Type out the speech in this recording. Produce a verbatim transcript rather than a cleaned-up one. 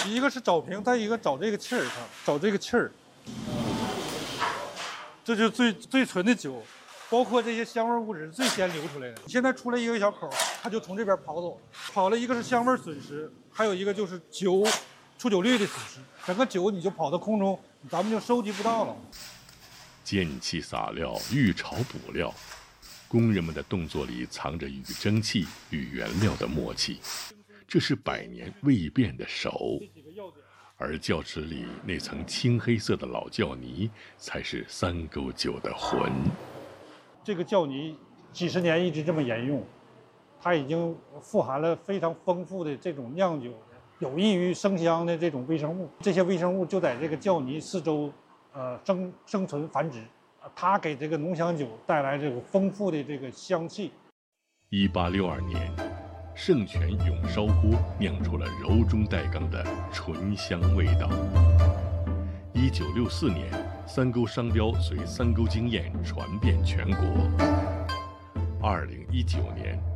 一个是找瓶，再一个找这个气儿，看找这个气儿，这就是最最纯的酒，包括这些香味物质最先流出来的。现在出来一个小口，它就从这边跑走了，跑了一个是香味损失，还有一个就是酒出酒率的损失，整个酒你就跑到空中，咱们就收集不到了。 见气撒料，遇潮补料，工人们的动作里藏着与蒸汽与原料的默契，这是百年未变的手。而窖池里那层青黑色的老窖泥，才是三沟酒的魂。 这个窖泥几十年一直这么沿用，它已经富含了非常丰富的这种酿酒有益于生香的这种微生物，这些微生物就在这个窖泥四周，呃生生存繁殖，它给这个浓香酒带来这个丰富的这个香气。 一八六二年，圣泉永烧锅酿出了柔中带刚的醇香味道。一九六四年，三沟商标随三沟经验传遍全国。二零一九年，